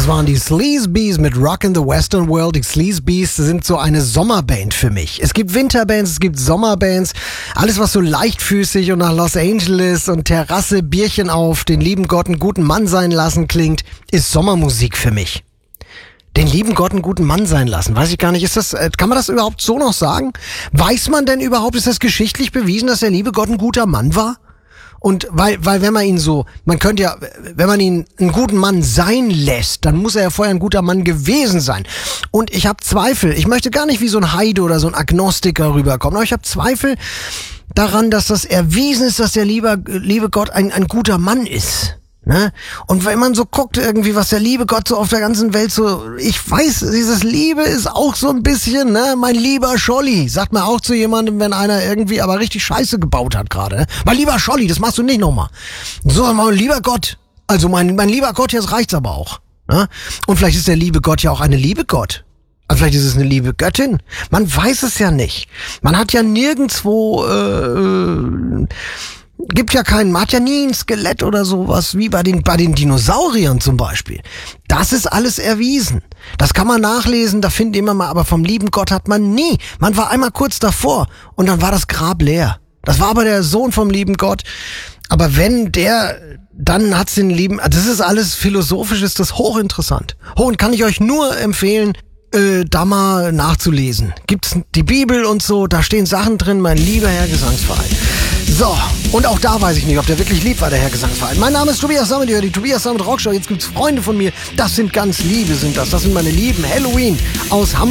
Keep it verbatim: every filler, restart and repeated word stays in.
waren die Sleazebees mit Rock in the Western World. Die Sleazebees sind so eine Sommerband für mich. Es gibt Winterbands, es gibt Sommerbands. Alles, was so leichtfüßig und nach Los Angeles und Terrasse, Bierchen auf, den lieben Gott einen guten Mann sein lassen klingt, ist Sommermusik für mich. Den lieben Gott einen guten Mann sein lassen. Weiß ich gar nicht, ist das, kann man das überhaupt so noch sagen? Weiß man denn überhaupt, ist das geschichtlich bewiesen, dass der liebe Gott ein guter Mann war? Und weil, weil wenn man ihn so, man könnte ja, wenn man ihn einen guten Mann sein lässt, dann muss er ja vorher ein guter Mann gewesen sein. Und ich habe Zweifel, ich möchte gar nicht wie so ein Heide oder so ein Agnostiker rüberkommen, aber ich habe Zweifel daran, dass das erwiesen ist, dass der liebe, liebe Gott ein, ein guter Mann ist. Ne? Und wenn man so guckt irgendwie, was der liebe Gott so auf der ganzen Welt so, ich weiß, dieses Liebe ist auch so ein bisschen, ne, mein lieber Scholli, sagt man auch zu jemandem, wenn einer irgendwie aber richtig Scheiße gebaut hat gerade, ne? Mein lieber Scholli, das machst du nicht nochmal. So, mein lieber Gott, also mein, mein lieber Gott, jetzt reicht's aber auch. Ne? Und vielleicht ist der liebe Gott ja auch eine liebe Gott. Also vielleicht ist es eine liebe Göttin. Man weiß es ja nicht. Man hat ja nirgendwo, äh, Gibt ja keinen, man hat ja nie ein Skelett oder sowas, wie bei den, bei den Dinosauriern zum Beispiel. Das ist alles erwiesen. Das kann man nachlesen, da findet immer mal, aber vom lieben Gott hat man nie. Man war einmal kurz davor und dann war das Grab leer. Das war aber der Sohn vom lieben Gott. Aber wenn der, dann hat's den lieben, das ist alles philosophisch, ist das hochinteressant. Oh, und kann ich euch nur empfehlen, Äh, da mal nachzulesen. Gibt's die Bibel und so, da stehen Sachen drin, mein lieber Herr Gesangsverein. So, und auch da weiß ich nicht, ob der wirklich lieb war, der Herr Gesangsverein. Mein Name ist Tobias Sammet, die Tobias Sammet Rockshow. Jetzt gibt's Freunde von mir, das sind ganz Liebe, sind das. Das sind meine Lieben. Halloween aus Hamburg.